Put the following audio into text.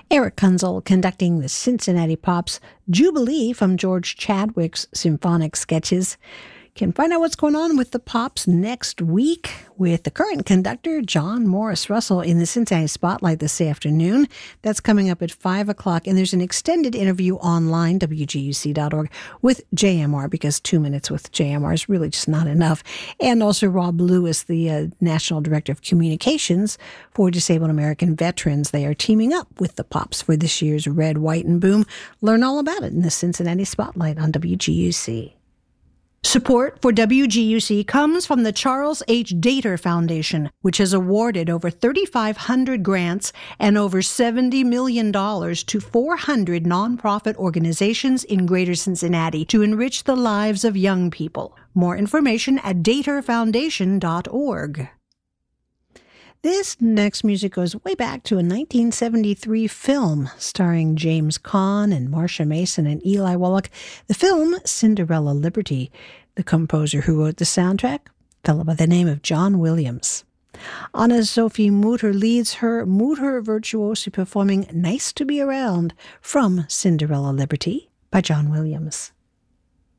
Eric Kunzel conducting the Cincinnati Pops Jubilee from George Chadwick's Symphonic Sketches. Can find out what's going on with the Pops next week with the current conductor, John Morris Russell, in the Cincinnati Spotlight this afternoon. That's coming up at 5 o'clock, and there's an extended interview online, WGUC.org, with JMR, because 2 minutes with JMR is really just not enough. And also Rob Lewis, the National Director of Communications for Disabled American Veterans. They are teaming up with the Pops for this year's Red, White, and Boom. Learn all about it in the Cincinnati Spotlight on WGUC. Support for WGUC comes from the Charles H. Dater Foundation, which has awarded over 3,500 grants and over $70 million to 400 nonprofit organizations in Greater Cincinnati to enrich the lives of young people. More information at daterfoundation.org. This next music goes way back to a 1973 film starring James Caan and Marsha Mason and Eli Wallach. The film, Cinderella Liberty. The composer who wrote the soundtrack, a fellow by the name of John Williams. Anna Sophie Mutter leads her Mutter virtuosi performing Nice to Be Around from Cinderella Liberty by John Williams.